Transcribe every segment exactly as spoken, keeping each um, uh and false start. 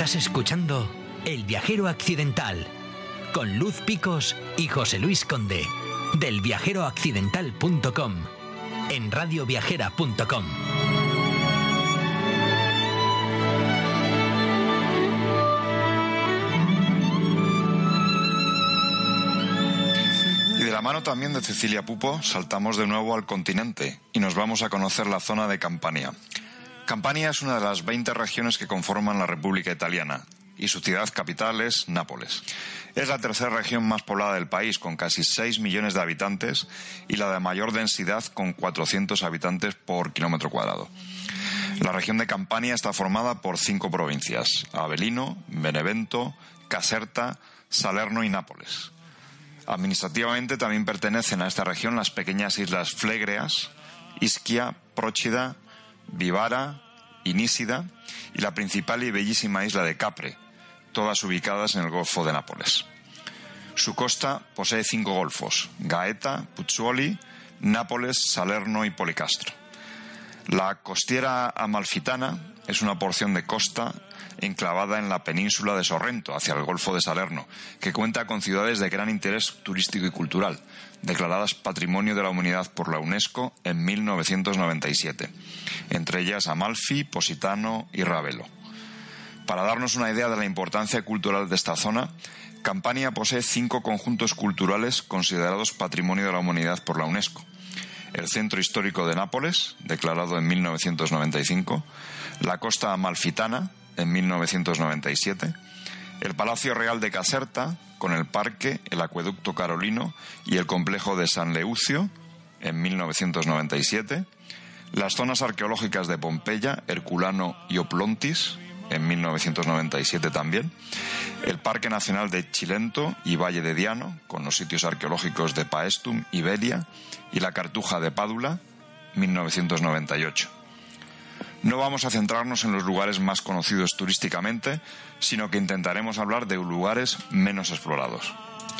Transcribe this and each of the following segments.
Estás escuchando El Viajero Accidental con Luz Picos y José Luis Conde del viajero accidental punto com en radio viajera punto com. Y de la mano también de Cecilia Pupo saltamos de nuevo al continente y nos vamos a conocer la zona de Campania. Campania es una de las veinte regiones que conforman la República Italiana y su ciudad capital es Nápoles. Es la tercera región más poblada del país, con casi seis millones de habitantes, y la de mayor densidad, con cuatrocientos habitantes por kilómetro cuadrado. La región de Campania está formada por cinco provincias: Avellino, Benevento, Caserta, Salerno y Nápoles. Administrativamente también pertenecen a esta región las pequeñas islas Flegreas, Ischia, Próchida, Vivara y Nísida, y la principal y bellísima isla de Capre, todas ubicadas en el Golfo de Nápoles. Su costa posee cinco golfos: Gaeta, Pozzuoli, Nápoles, Salerno y Policastro. La costiera amalfitana es una porción de costa enclavada en la península de Sorrento, hacia el Golfo de Salerno, que cuenta con ciudades de gran interés turístico y cultural, declaradas Patrimonio de la Humanidad por la UNESCO en mil novecientos noventa y siete, entre ellas Amalfi, Positano y Ravello. Para darnos una idea de la importancia cultural de esta zona, Campania posee cinco conjuntos culturales considerados Patrimonio de la Humanidad por la UNESCO: el Centro Histórico de Nápoles, declarado en mil novecientos noventa y cinco, la Costa Amalfitana, en mil novecientos noventa y siete, el Palacio Real de Caserta, con el parque, el Acueducto Carolino y el complejo de San Leucio, en mil novecientos noventa y siete, las zonas arqueológicas de Pompeya, Herculano y Oplontis, en mil novecientos noventa y siete también, el Parque Nacional de Cilento y Valle de Diano, con los sitios arqueológicos de Paestum y Velia, y la Cartuja de Pádula, mil novecientos noventa y ocho. No vamos a centrarnos en los lugares más conocidos turísticamente, sino que intentaremos hablar de lugares menos explorados.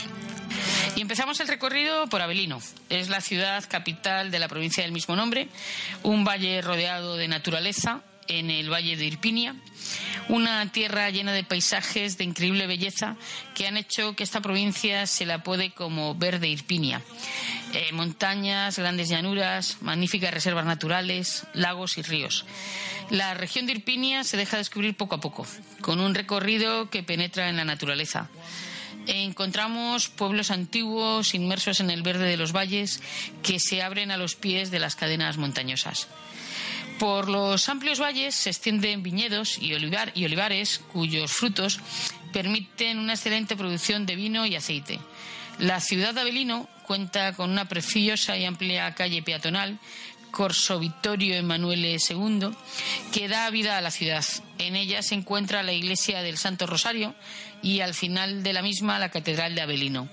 Y empezamos el recorrido por Avellino. Es la ciudad capital de la provincia del mismo nombre, un valle rodeado de naturaleza en el Valle de Irpinia, una tierra llena de paisajes de increíble belleza que han hecho que esta provincia se la apode como Verde Irpinia. Eh, montañas, grandes llanuras, magníficas reservas naturales, lagos y ríos. La región de Irpinia se deja descubrir poco a poco, con un recorrido que penetra en la naturaleza. Encontramos pueblos antiguos inmersos en el verde de los valles que se abren a los pies de las cadenas montañosas. Por los amplios valles se extienden viñedos y, olivar, y olivares cuyos frutos permiten una excelente producción de vino y aceite. La ciudad de Avellino cuenta con una preciosa y amplia calle peatonal, Corso Vittorio Emanuele segundo, que da vida a la ciudad. En ella se encuentra la iglesia del Santo Rosario y al final de la misma la catedral de Avellino.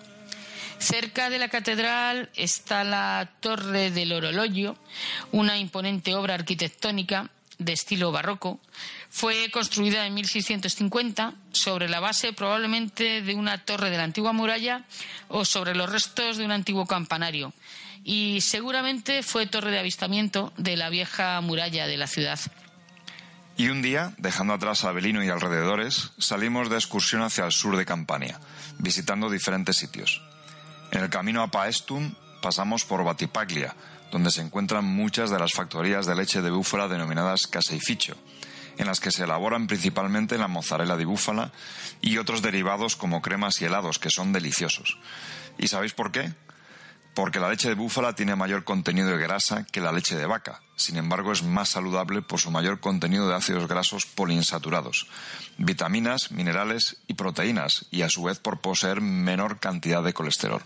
Cerca de la catedral está la Torre del Orologio, una imponente obra arquitectónica de estilo barroco. Fue construida en mil seiscientos cincuenta sobre la base probablemente de una torre de la antigua muralla o sobre los restos de un antiguo campanario, y seguramente fue torre de avistamiento de la vieja muralla de la ciudad. Y un día, dejando atrás a Avellino y alrededores, salimos de excursión hacia el sur de Campania, visitando diferentes sitios. En el camino a Paestum pasamos por Battipaglia, donde se encuentran muchas de las factorías de leche de búfala denominadas caseificio, en las que se elaboran principalmente la mozzarella de búfala y otros derivados como cremas y helados, que son deliciosos. ¿Y sabéis por qué? Porque la leche de búfala tiene mayor contenido de grasa que la leche de vaca. Sin embargo, es más saludable por su mayor contenido de ácidos grasos poliinsaturados, vitaminas, minerales y proteínas, y a su vez por poseer menor cantidad de colesterol.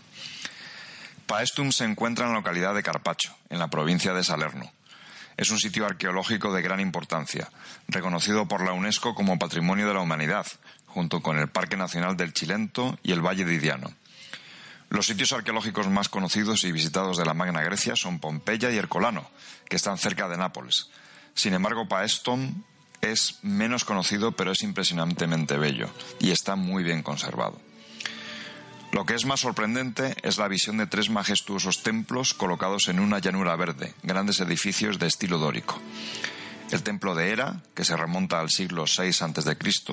Paestum se encuentra en la localidad de Carpaccio, en la provincia de Salerno. Es un sitio arqueológico de gran importancia, reconocido por la UNESCO como Patrimonio de la Humanidad, junto con el Parque Nacional del Cilento y el Valle de Diano. Los sitios arqueológicos más conocidos y visitados de la Magna Grecia son Pompeya y Herculano, que están cerca de Nápoles. Sin embargo, Paestum es menos conocido, pero es impresionantemente bello y está muy bien conservado. Lo que es más sorprendente es la visión de tres majestuosos templos colocados en una llanura verde, grandes edificios de estilo dórico. El templo de Hera, que se remonta al siglo seis antes de Cristo,